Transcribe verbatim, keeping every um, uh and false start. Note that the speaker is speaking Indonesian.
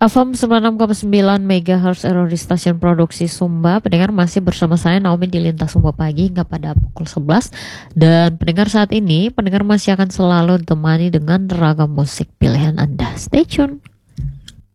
F M sembilan puluh enam koma sembilan MHz error di stasiun produksi Sumba. Pendengar masih bersama saya Naomi di Lintas Sumba Pagi hingga pada pukul sebelas. Dan pendengar saat ini, pendengar masih akan selalu ditemani dengan ragam musik pilihan Anda. Stay tune.